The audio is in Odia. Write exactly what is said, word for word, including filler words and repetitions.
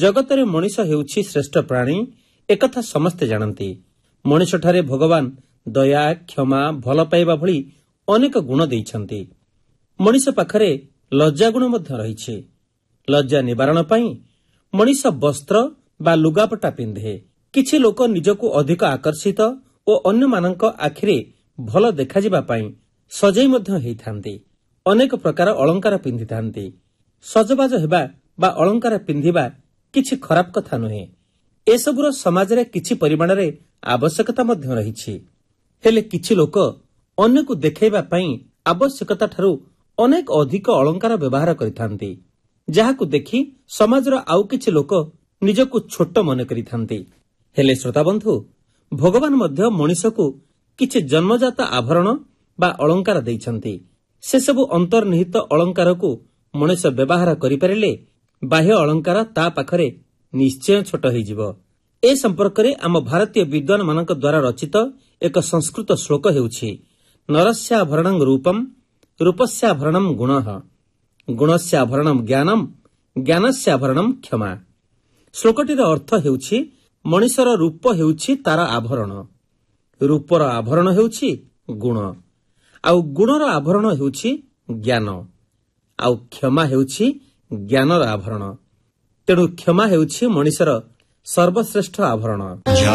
ଜଗତରେ ମଣିଷ ହେଉଛି ଶ୍ରେଷ୍ଠ ପ୍ରାଣୀ ଏକଥା ସମସ୍ତେ ଜାଣନ୍ତି। ମଣିଷଠାରେ ଭଗବାନ ଦୟା, କ୍ଷମା, ଭଲ ପାଇବା ଭଳି ଅନେକ ଗୁଣ ଦେଇଛନ୍ତି। ମଣିଷ ପାଖରେ ଲଜ୍ଜା ଗୁଣ ମଧ୍ୟ ରହିଛି। ଲଜ୍ଜା ନିବାରଣ ପାଇଁ ମଣିଷ ବସ୍ତ୍ର ବା ଲୁଗାପଟା ପିନ୍ଧେ। କିଛି ଲୋକ ନିଜକୁ ଅଧିକ ଆକର୍ଷିତ ଓ ଅନ୍ୟମାନଙ୍କ ଆଖିରେ ଭଲ ଦେଖାଯିବା ପାଇଁ ସଜେଇ ମଧ୍ୟ ହେଇଥାନ୍ତି। ଅନେକ ପ୍ରକାର ଅଳଙ୍କାର ପିନ୍ଧିଥାନ୍ତି। ସଜବାଜ ହେବା ବା ଅଳଙ୍କାର ପିନ୍ଧିବା କିଛି ଖରାପ କଥା ନୁହେଁ। ଏସବୁର ସମାଜରେ କିଛି ପରିମାଣରେ ଆବଶ୍ୟକତା ମଧ୍ୟ ରହିଛି। ହେଲେ କିଛି ଲୋକ ଅନ୍ୟକୁ ଦେଖାଇବା ପାଇଁ ଆବଶ୍ୟକତାଠାରୁ ଅନେକ ଅଧିକ ଅଳଙ୍କାର ବ୍ୟବହାର କରିଥାନ୍ତି, ଯାହାକୁ ଦେଖି ସମାଜର ଆଉ କିଛି ଲୋକ ନିଜକୁ ଛୋଟ ମନେ କରିଥାନ୍ତି। ହେଲେ ଶ୍ରୋତାବନ୍ଧୁ, ଭଗବାନ ମଧ୍ୟ ମଣିଷକୁ କିଛି ଜନ୍ମଜାତ ଆଭରଣ ବା ଅଳଙ୍କାର ଦେଇଛନ୍ତି। ସେସବୁ ଅନ୍ତର୍ନିହିତ ଅଳଙ୍କାରକୁ ମଣିଷ ବ୍ୟବହାର କରିପାରିଲେ ବାହ୍ୟ ଅଳଙ୍କାର ତା ପାଖରେ ନିଶ୍ଚୟ ଛୋଟ ହୋଇଯିବ। ଏ ସମ୍ପର୍କରେ ଆମ ଭାରତୀୟ ବିଦ୍ୱାନମାନଙ୍କ ଦ୍ୱାରା ରଚିତ ଏକ ସଂସ୍କୃତ ଶ୍ଲୋକ ହେଉଛି ନରସ୍ୟାଭରଣଂ ରୂପମ୍ ରୂପସ୍ୟାଭରଣଂ ଗୁଣଃ ଗୁଣସ୍ୟାଭରଣଂ ଜ୍ଞାନମ୍ ଜ୍ଞାନସ୍ୟାଭରଣଂ କ୍ଷମା। ଶ୍ଲୋକଟିର ଅର୍ଥ ହେଉଛି ମଣିଷର ରୂପ ହେଉଛି ତାର ଆଭରଣ, ରୂପର ଆଭରଣ ହେଉଛି ଗୁଣ, ଆଉ ଗୁଣର ଆଭରଣ ହେଉଛି ଜ୍ଞାନ, ଆଉ କ୍ଷମା ହେଉଛି ଜ୍ଞାନର ଆଭରଣ। ତେଣୁ କ୍ଷମା ହେଉଛି ମଣିଷର ସର୍ବଶ୍ରେଷ୍ଠ ଆଭରଣ।